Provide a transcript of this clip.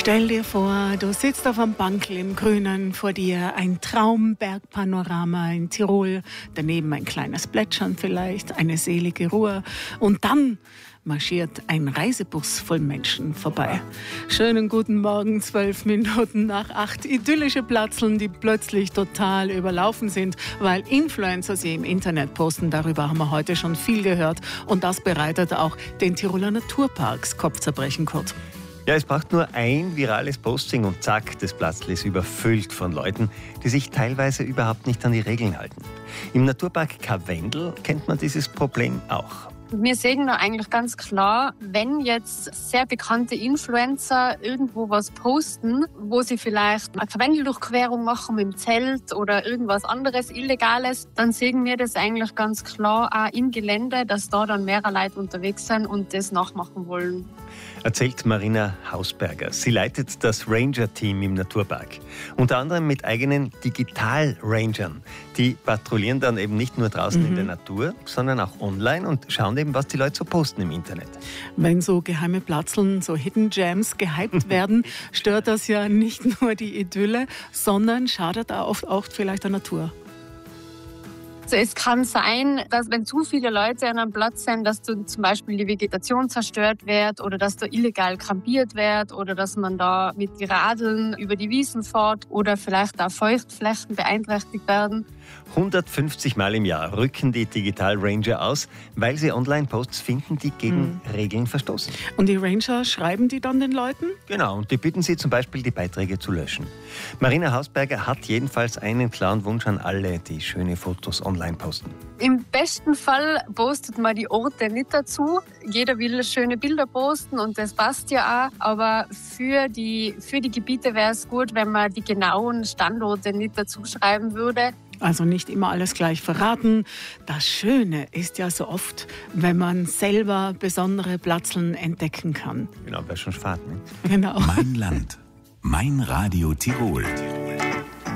Stell dir vor, du sitzt auf einem Bankel im Grünen, vor dir ein Traumbergpanorama in Tirol, daneben ein kleines Plätschern vielleicht, eine selige Ruhe und dann marschiert ein Reisebus voll Menschen vorbei. Schönen guten Morgen, 12 Minuten nach 8. Idyllische Platzeln, die plötzlich total überlaufen sind, weil Influencer sie im Internet posten. Darüber haben wir heute schon viel gehört. Und das bereitet auch den Tiroler Naturparks Kopfzerbrechen, Kurt. Ja, es braucht nur ein virales Posting und zack, das Platzl ist überfüllt von Leuten, die sich teilweise überhaupt nicht an die Regeln halten. Im Naturpark Karwendel kennt man dieses Problem auch. Wir sehen da eigentlich ganz klar, wenn jetzt sehr bekannte Influencer irgendwo was posten, wo sie vielleicht eine Karwendeldurchquerung machen mit dem Zelt oder irgendwas anderes Illegales, dann sehen wir das eigentlich ganz klar auch im Gelände, dass da dann mehrere Leute unterwegs sind und das nachmachen wollen. Erzählt Marina Hausberger. Sie leitet das Ranger-Team im Naturpark. Unter anderem mit eigenen Digital-Rangern. Die patrouillieren dann eben nicht nur draußen in der Natur, sondern auch online und schauen eben, was die Leute so posten im Internet. Wenn so geheime Platzeln, so Hidden Gems gehypt werden, stört das ja nicht nur die Idylle, sondern schadet auch vielleicht der Natur. Also es kann sein, dass wenn zu viele Leute an einem Platz sind, dass zum Beispiel die Vegetation zerstört wird oder dass da illegal campiert wird oder dass man da mit den Radeln über die Wiesen fährt oder vielleicht auch Feuchtflächen beeinträchtigt werden. 150 Mal im Jahr rücken die Digital Ranger aus, weil sie Online-Posts finden, die gegen Regeln verstoßen. Und die Ranger schreiben die dann den Leuten? Genau, und die bitten sie zum Beispiel, die Beiträge zu löschen. Marina Hausberger hat jedenfalls einen klaren Wunsch an alle, die schöne Fotos online posten. Im besten Fall postet man die Orte nicht dazu. Jeder will schöne Bilder posten und das passt ja auch. Aber für die Gebiete wäre es gut, wenn man die genauen Standorte nicht dazu schreiben würde. Also nicht immer alles gleich verraten. Das Schöne ist ja so oft, wenn man selber besondere Platzeln entdecken kann. Genau, wäre schon Fahrt, ne? Genau. Mein Land, mein Radio Tirol.